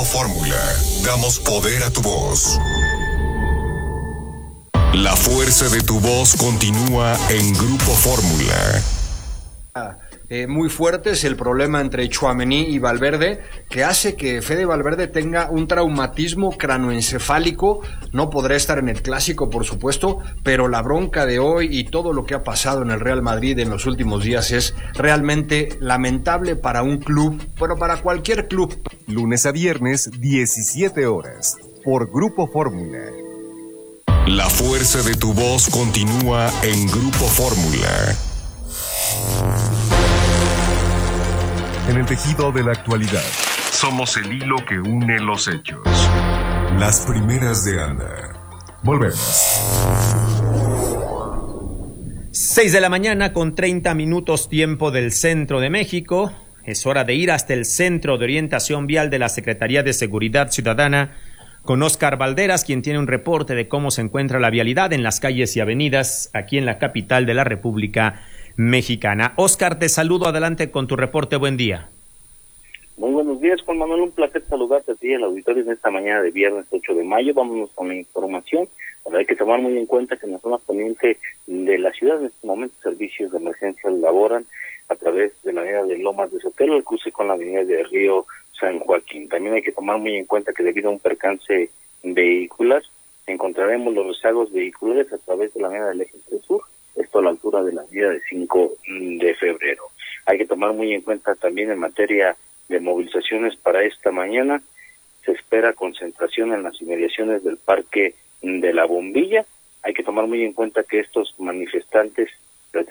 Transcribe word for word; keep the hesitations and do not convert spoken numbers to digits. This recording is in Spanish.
Fórmula. Damos poder a tu voz. La fuerza de tu voz continúa en Grupo Fórmula. Eh, muy fuerte es el problema entre Tchouaméni y Valverde, que hace que Fede Valverde tenga un traumatismo cranoencefálico. No podrá estar en el Clásico, por supuesto, pero la bronca de hoy y todo lo que ha pasado en el Real Madrid en los últimos días es realmente lamentable para un club, bueno, para cualquier club. Lunes a viernes, diecisiete horas, por Grupo Fórmula. La fuerza de tu voz continúa en Grupo Fórmula. En el tejido de la actualidad, somos el hilo que une los hechos. Las primeras de Anda. Volvemos. Seis de la mañana con treinta minutos tiempo del centro de México. Es hora de ir hasta el Centro de Orientación Vial de la Secretaría de Seguridad Ciudadana con Óscar Valderas, quien tiene un reporte de cómo se encuentra la vialidad en las calles y avenidas aquí en la capital de la República Mexicana. Óscar, te saludo, adelante con tu reporte, buen día. Muy buenos días, Juan Manuel, un placer saludarte a ti en el auditorio en esta mañana de viernes ocho de mayo. Vámonos con la información. Ahora hay que tomar muy en cuenta que en la zona poniente de la ciudad en este momento servicios de emergencia laboran a través de la avenida de Lomas de Sotelo, el cruce con la avenida de Río San Joaquín. También hay que tomar muy en cuenta que debido a un percance vehicular, encontraremos los rezagos vehiculares a través de la avenida del Eje tres Sur, esto a la altura de la avenida de cinco de febrero. Hay que tomar muy en cuenta también en materia de movilizaciones para esta mañana, se espera concentración en las inmediaciones del Parque de la Bombilla. Hay que tomar muy en cuenta que estos manifestantes